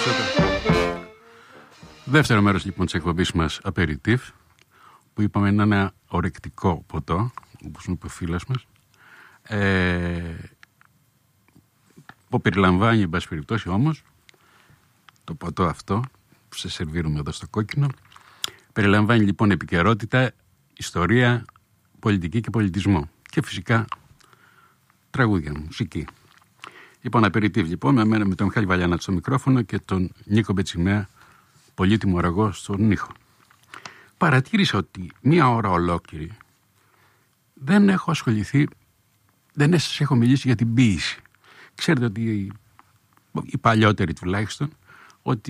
Δεύτερο μέρος λοιπόν της εκπομπής μας, Aperitif, που είπαμε είναι ένα ορεκτικό ποτό, όπως είναι ο φίλος μας, που περιλαμβάνει, εν πάση περιπτώσει όμως, το ποτό αυτό που σε σερβίρουμε εδώ στο κόκκινο, περιλαμβάνει λοιπόν επικαιρότητα, ιστορία, πολιτική και πολιτισμό και φυσικά τραγούδια, μουσική. Λοιπόν, Aperitif λοιπόν, με μένα, με τον Μιχάλη Βαλιανάτη στο μικρόφωνο και τον Νίκο Μπετσιμέα, πολύτιμο αργό στον ήχο. Παρατήρησα ότι μία ώρα ολόκληρη δεν έχω ασχοληθεί, δεν σας έχω μιλήσει για την ποίηση. Ξέρετε ότι οι παλιότεροι τουλάχιστον, ότι